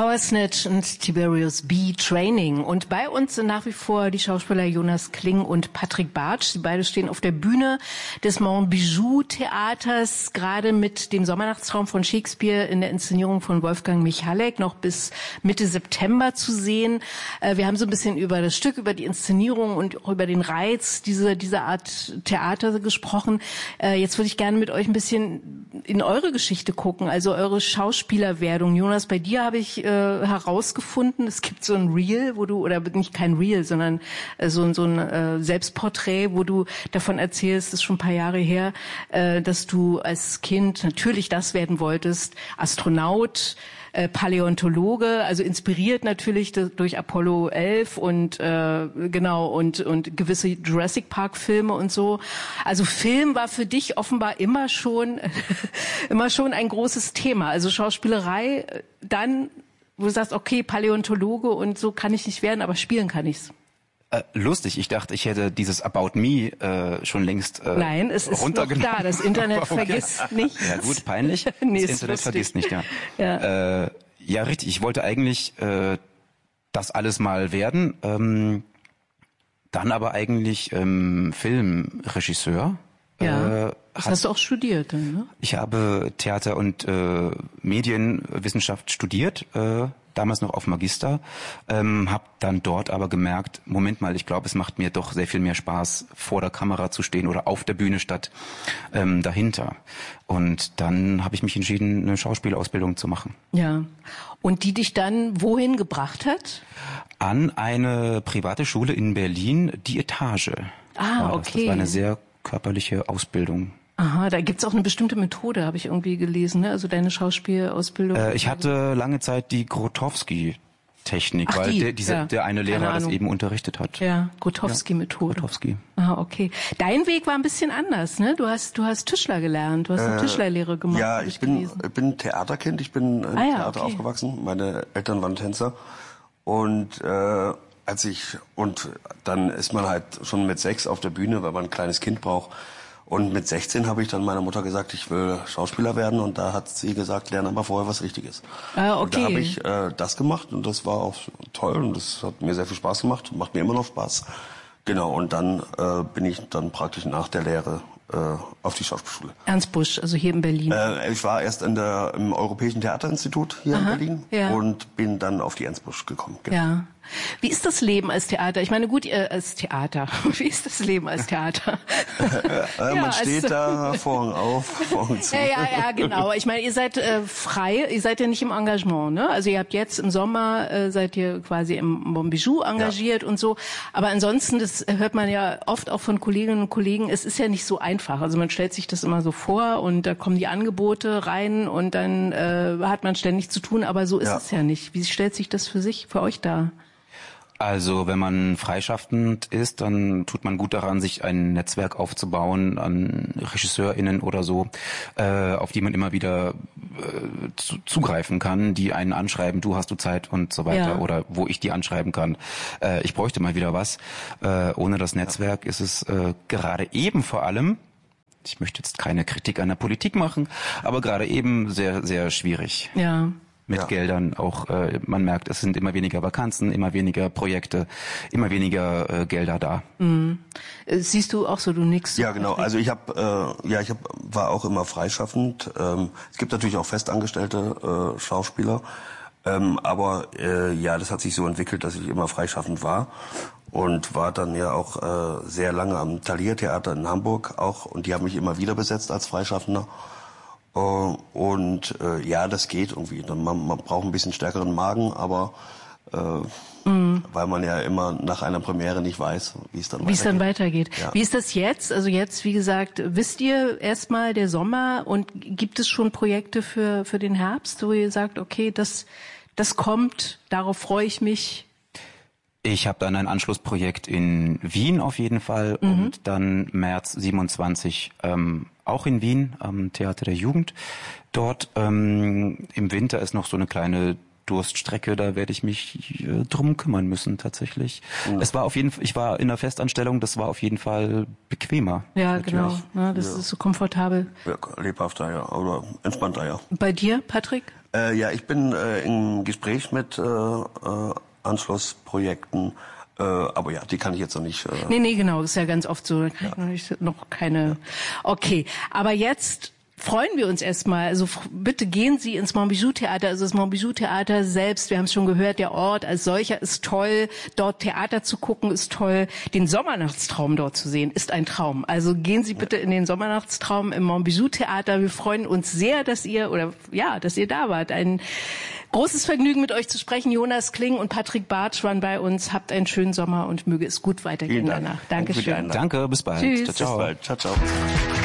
Power Snatch und Tiberius B. Training. Und bei uns sind nach wie vor die Schauspieler Jonas Kling und Patrick Bartsch. Sie beide stehen auf der Bühne des Monbijou Theaters, gerade mit dem Sommernachtstraum von Shakespeare in der Inszenierung von Wolfgang Michalek noch bis Mitte September zu sehen. Wir haben so ein bisschen über das Stück, über die Inszenierung und auch über den Reiz dieser Art Theater gesprochen. Jetzt würde ich gerne mit euch ein bisschen in eure Geschichte gucken, also eure Schauspielerwerdung. Jonas, bei dir habe ich herausgefunden, es gibt so ein Reel, wo du, oder nicht kein Reel, sondern so ein Selbstporträt, wo du davon erzählst, das ist schon ein paar Jahre her, dass du als Kind natürlich das werden wolltest, Astronaut, Paläontologe, also inspiriert natürlich durch Apollo 11 und genau und gewisse Jurassic Park Filme und so. Also Film war für dich offenbar immer schon ein großes Thema. Also Schauspielerei, dann wo du sagst, okay, Paläontologe und so kann ich nicht werden, aber spielen kann ich's. Lustig, ich dachte, ich hätte dieses About Me schon längst Nein, es ist noch da, das Internet vergisst nichts. Ja gut, peinlich, Nee, das Internet vergisst nicht, ja. Ja. Ja, richtig, ich wollte eigentlich das alles mal werden, dann aber eigentlich Filmregisseur. Ja, das hast du auch studiert, ne? Ich habe Theater- und Medienwissenschaft studiert, damals noch auf Magister, habe dann dort aber gemerkt, Moment mal, ich glaube, es macht mir doch sehr viel mehr Spaß, vor der Kamera zu stehen oder auf der Bühne statt dahinter. Und dann habe ich mich entschieden, eine Schauspielausbildung zu machen. Ja. Und die dich dann wohin gebracht hat? An eine private Schule in Berlin, die Etage. Ah, okay. Das war eine sehr körperliche Ausbildung. Aha, da gibt's auch eine bestimmte Methode, habe ich irgendwie gelesen, ne? Also deine Schauspielausbildung. Ich hatte lange Zeit die Grotowski-Technik, Ach, weil der eine Lehrer das eben unterrichtet hat. Ja, Grotowski-Methode. Grotowski. Ah, okay. Dein Weg war ein bisschen anders, ne? Du hast Tischler gelernt, du hast eine Tischlerlehre gemacht. Ja, ich bin Theaterkind, ich bin im Theater aufgewachsen. Meine Eltern waren Tänzer und dann ist man halt schon mit 6 auf der Bühne, weil man ein kleines Kind braucht. Und mit 16 habe ich dann meiner Mutter gesagt, ich will Schauspieler werden. Und da hat sie gesagt, lerne aber vorher was Richtiges. Ah, okay. Und da habe ich das gemacht und das war auch toll und das hat mir sehr viel Spaß gemacht, macht mir immer noch Spaß. Genau, und dann bin ich dann praktisch nach der Lehre auf die Schauspielschule. Ernst Busch, also hier in Berlin. Ich war erst im Europäischen Theaterinstitut hier in Berlin und bin dann auf die Ernst Busch gekommen. Genau. Ja. Wie ist das Leben als Theater? Ich meine, gut, als Theater. Wie ist das Leben als Theater? Man steht da, Vorhang auf, Vorhang zu. Ja, genau. Ich meine, ihr seid frei, ihr seid ja nicht im Engagement, ne? Also ihr habt jetzt im Sommer, seid ihr quasi im Monbijou engagiert und so. Aber ansonsten, das hört man ja oft auch von Kolleginnen und Kollegen, es ist ja nicht so einfach. Also man stellt sich das immer so vor und da kommen die Angebote rein und dann hat man ständig zu tun, aber so ist es ja nicht. Wie stellt sich das für euch dar? Also wenn man freischaffend ist, dann tut man gut daran, sich ein Netzwerk aufzubauen an RegisseurInnen oder so, auf die man immer wieder zugreifen kann, die einen anschreiben, hast du Zeit und so weiter, oder wo ich die anschreiben kann. Ich bräuchte mal wieder was. Ohne das Netzwerk ist es gerade eben vor allem, ich möchte jetzt keine Kritik an der Politik machen, aber gerade eben sehr, sehr schwierig. Ja. Mit Geldern auch, man merkt, es sind immer weniger Vakanzen, immer weniger Projekte, immer weniger Gelder da. Mhm. Siehst du auch so, du nix? Ja, genau. Also ich war auch immer freischaffend. Es gibt natürlich auch festangestellte Schauspieler, aber das hat sich so entwickelt, dass ich immer freischaffend war und war dann ja auch sehr lange am Thalia Theater in Hamburg auch und die haben mich immer wieder besetzt als Freischaffender. Das geht irgendwie. Man braucht ein bisschen stärkeren Magen, aber weil man ja immer nach einer Premiere nicht weiß, wie es dann weitergeht. Ja. Wie ist das jetzt? Also jetzt, wie gesagt, wisst ihr erstmal der Sommer und gibt es schon Projekte für den Herbst, wo ihr sagt, okay, das kommt, darauf freue ich mich? Ich habe dann ein Anschlussprojekt in Wien auf jeden Fall und dann März 27 auch in Wien am Theater der Jugend. Dort im Winter ist noch so eine kleine Durststrecke, da werde ich mich drum kümmern müssen tatsächlich. Es war ich war in der Festanstellung, das war auf jeden Fall bequemer. Ja, genau. Ja, das ist so komfortabel. Ja, lebhafter, ja, oder entspannter, ja. Bei dir, Patrick? Ja, ich bin im Gespräch mit Anschlussprojekten. Aber ja, die kann ich jetzt noch nicht. Nee, genau, ist ja ganz oft so. Da kann ich noch keine. Okay, aber jetzt freuen wir uns erstmal. Also bitte gehen Sie ins Montbijou-Theater. Also das Montbijou-Theater selbst, wir haben es schon gehört, der Ort als solcher ist toll. Dort Theater zu gucken ist toll. Den Sommernachtstraum dort zu sehen ist ein Traum. Also gehen Sie bitte in den Sommernachtstraum im Montbijou-Theater. Wir freuen uns sehr, dass ihr da wart. Ein großes Vergnügen, mit euch zu sprechen. Jonas Kling und Patrick Bartsch waren bei uns. Habt einen schönen Sommer und möge es gut weitergehen danach. Dankeschön. Danke, bis bald. Tschüss. Ciao. Bis bald. Ciao.